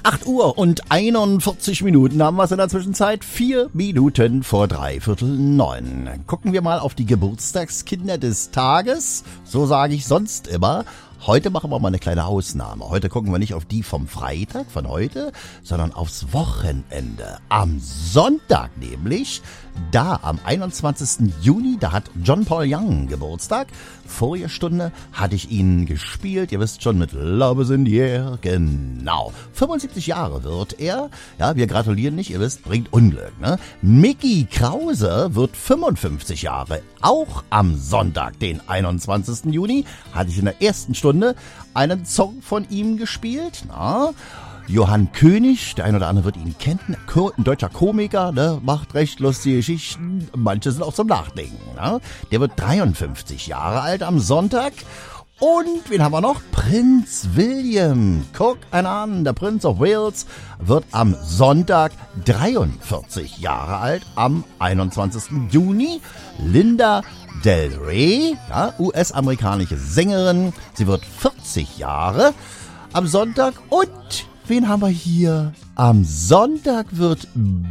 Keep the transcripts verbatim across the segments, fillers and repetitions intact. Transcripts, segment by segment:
acht Uhr und einundvierzig Minuten haben wir es in der Zwischenzeit. Vier Minuten vor dreiviertel neun. Gucken wir mal auf die Geburtstagskinder des Tages. So sage ich sonst immer. Heute machen wir mal eine kleine Ausnahme. Heute gucken wir nicht auf die vom Freitag, von heute, sondern aufs Wochenende. Am Sonntag nämlich, da am einundzwanzigsten Juni, da hat John Paul Young Geburtstag. Vorige Stunde hatte ich ihn gespielt, ihr wisst schon, mit Love is in the Air, genau. fünfundsiebzig Jahre wird er, ja, wir gratulieren nicht, ihr wisst, bringt Unglück, ne? Mickey Krause wird fünfundfünfzig Jahre, auch am Sonntag, den einundzwanzigsten Juni, hatte ich in der ersten Stunde einen Song von ihm gespielt, na? Johann König, der eine oder andere wird ihn kennen, ein deutscher Komiker, ne, macht recht lustige Geschichten, manche sind auch zum Nachdenken. Ne? Der wird dreiundfünfzig Jahre alt am Sonntag. Und wen haben wir noch? Prinz William. Guck einer an, der Prince of Wales wird am Sonntag dreiundvierzig Jahre alt, am einundzwanzigsten Juni. Linda Del Rey, ja, U S-amerikanische Sängerin, sie wird vierzig Jahre am Sonntag. Und wen haben wir hier? Am Sonntag wird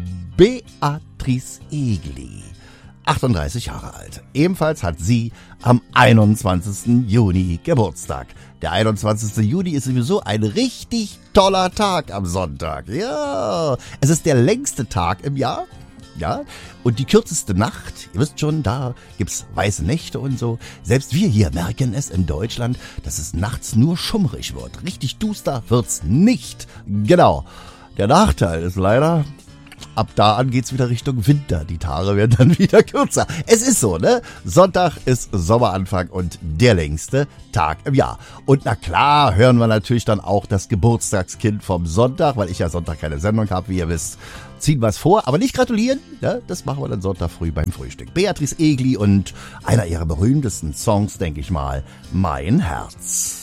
Beatrice Egli achtunddreißig Jahre alt. Ebenfalls hat sie am einundzwanzigsten Juni Geburtstag. Der einundzwanzigste Juni ist sowieso ein richtig toller Tag am Sonntag. Ja, es ist der längste Tag im Jahr. Ja, und die kürzeste Nacht, ihr wisst schon, da gibt's weiße Nächte und so. Selbst wir hier merken es in Deutschland, dass es nachts nur schummrig wird. Richtig duster wird's nicht. Genau. Der Nachteil ist leider, ab da an geht's wieder Richtung Winter. Die Tage werden dann wieder kürzer. Es ist so, ne? Sonntag ist Sommeranfang und der längste Tag im Jahr. Und na klar hören wir natürlich dann auch das Geburtstagskind vom Sonntag, weil ich ja Sonntag keine Sendung habe, wie ihr wisst. Ziehen wir es vor, aber nicht gratulieren. Ja, das machen wir dann Sonntag früh beim Frühstück. Beatrice Egli und einer ihrer berühmtesten Songs, denke ich mal, Mein Herz.